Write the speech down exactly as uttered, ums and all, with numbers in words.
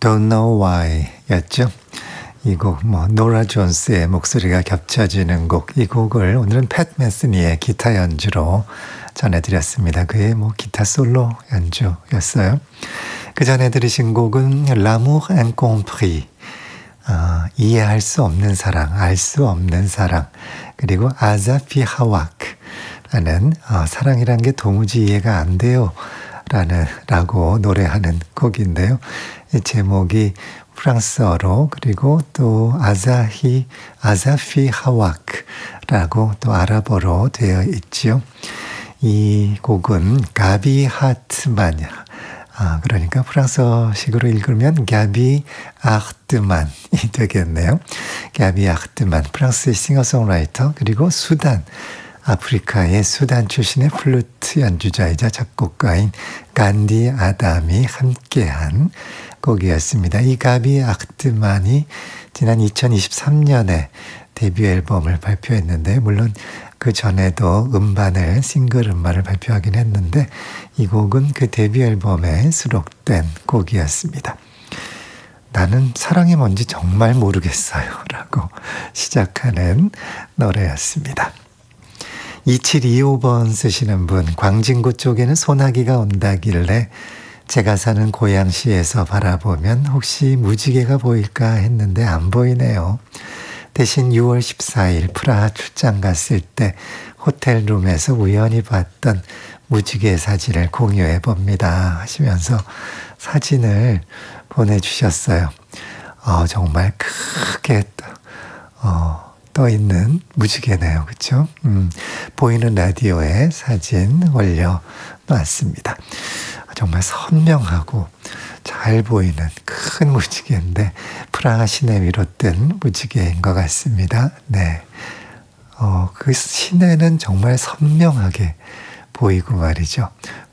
Don't Know Why 였죠. 이 곡, 뭐, 노라 존스의 목소리가 겹쳐지는 곡, 이 곡을 오늘은 팻 메스니의 기타 연주로 전해드렸습니다. 그의 뭐, 기타 솔로 연주였어요. 그 전에 들으신 곡은 L'amour incompris, 어, 이해할 수 없는 사랑, 알 수 없는 사랑, 그리고 아자피 하와크 라는 어, 사랑이란 게 도무지 이해가 안 돼요 라는 라고 노래하는 곡인데요. 이 제목이 프랑스어로 그리고 또 아자히 아자피 하와크라고 또 아랍어로 되어 있지요. 이 곡은 가비 하트만, 아, 그러니까 프랑스어식으로 읽으면 가비 아흐트만이 되겠네요. 가비 아흐트만, 프랑스의 싱어송라이터, 그리고 수단, 아프리카의 수단 출신의 플루트 연주자이자 작곡가인 간디 아담이 함께한 곡이었습니다. 이 가비 아흐트만이 지난 이천이십삼 년에 데뷔 앨범을 발표했는데, 물론 그 전에도 음반을, 싱글 음반을 발표하긴 했는데, 이 곡은 그 데뷔 앨범에 수록된 곡이었습니다. 나는 사랑이 뭔지 정말 모르겠어요 라고 시작하는 노래였습니다. 이칠이오 번 쓰시는 분, 광진구 쪽에는 소나기가 온다길래 제가 사는 고양시에서 바라보면 혹시 무지개가 보일까 했는데 안 보이네요. 대신 유월 십사일 프라하 출장 갔을 때 호텔룸에서 우연히 봤던 무지개 사진을 공유해 봅니다 하시면서 사진을 보내주셨어요. 어, 정말 크게 어, 떠 있는 무지개네요. 그렇죠? 음, 보이는 라디오에 사진 올려놨습니다. 정말 선명하고 잘 보이는 큰 무지개인데 프라하 시내 위로 뜬 무지개인 것 같습니다. 네, 어, 그 시내는 정말 선명하게 보이고 말이죠.